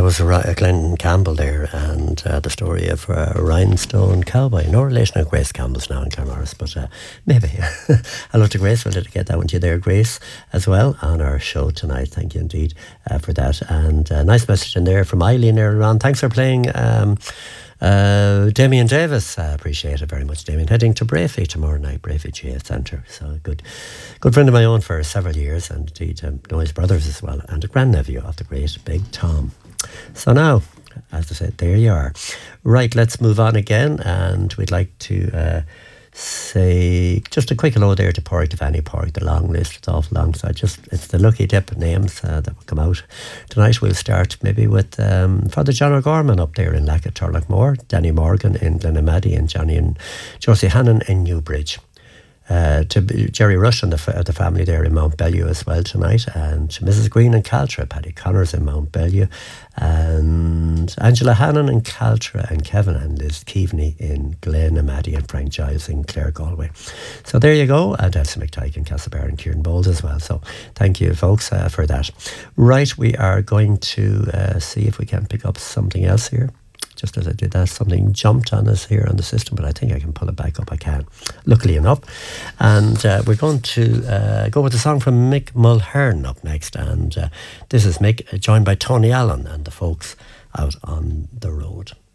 was Glenn Campbell there, and the story of Rhinestone Cowboy. No relation to Grace Campbell's now in Claremorris, but maybe. Hello to Grace. We'll get that one to you there, Grace, as well, on our show tonight. Thank you indeed for that. And a nice message in there from Eileen earlier on. Thanks for playing Damien Davis. Appreciate it very much, Damien. Heading to Brafey tomorrow night, Brafey GA Centre. So good friend of my own for several years, and indeed know his brothers as well, and a grandnephew of the great Big Tom. So now, as I said, there you are. Right, let's move on again, and we'd like to say just a quick hello there to Porrick, to Fanny Porrick, the long list, it's awful long, so it's the lucky dip names that will come out. Tonight we'll start maybe with Father John O'Gorman up there in Lackett, Turlockmore, Danny Morgan in Glenamaddy, and Johnny and Josie Hannon in Newbridge. To Jerry Rush and the family there in Mount Bellew as well tonight, and to Mrs. Green in Caltra, Paddy Connors in Mount Bellew, and Angela Hannon in Caltra, and Kevin and Liz Keaveney in Glenamaddy, and Frank Giles in Clare Galway. So there you go, and Elsa McTyke in Castlebar and Kieran Bowles as well. So thank you folks for that. Right, we are going to see if we can pick up something else here. Just as I did that, something jumped on us here on the system, but I think I can pull it back up. I can, luckily enough. And we're going to go with a song from Mick Mulhern up next. And this is Mick, joined by Tony Allen and the folks out on the road.